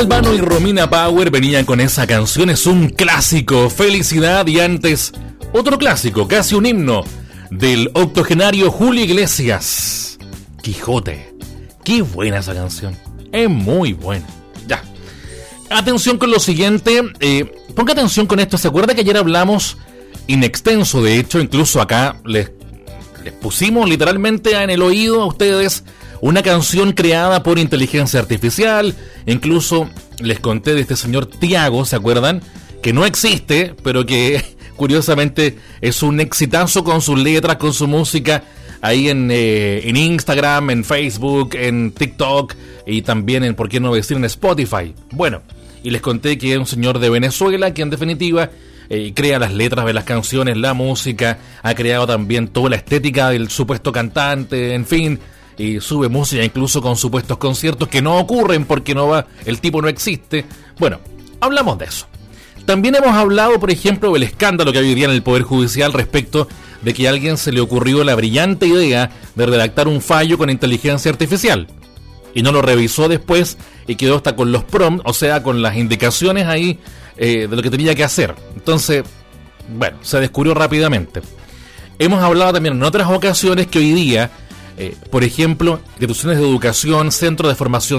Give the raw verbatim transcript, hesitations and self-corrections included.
Albano y Romina Power venían con esa canción, es un clásico, Felicidad, y antes otro clásico, casi un himno, del octogenario Julio Iglesias, Quijote. Qué buena esa canción, es muy buena. Ya, atención con lo siguiente, eh, ponga atención con esto. ¿Se acuerda que ayer hablamos in extenso? De hecho, incluso acá les, les pusimos literalmente en el oído a ustedes una canción creada por inteligencia artificial. Incluso les conté de este señor Tiago, ¿se acuerdan? Que no existe, pero que curiosamente es un exitazo con sus letras, con su música, ahí en, eh, en Instagram, en Facebook, en TikTok y también en, ¿por qué no decir?, en Spotify. Bueno, y les conté que es un señor de Venezuela que en definitiva eh, crea las letras de las canciones, la música, ha creado también toda la estética del supuesto cantante, en fin, y sube música incluso con supuestos conciertos que no ocurren porque no va, el tipo no existe. Bueno, hablamos de eso. También hemos hablado, por ejemplo, del escándalo que hay hoy día en el Poder Judicial respecto de que a alguien se le ocurrió la brillante idea de redactar un fallo con inteligencia artificial y no lo revisó después y quedó hasta con los prompts, o sea, con las indicaciones ahí eh, de lo que tenía que hacer. Entonces, bueno, se descubrió rápidamente. Hemos hablado también en otras ocasiones que hoy día, eh, por ejemplo, instituciones de educación, centros de formación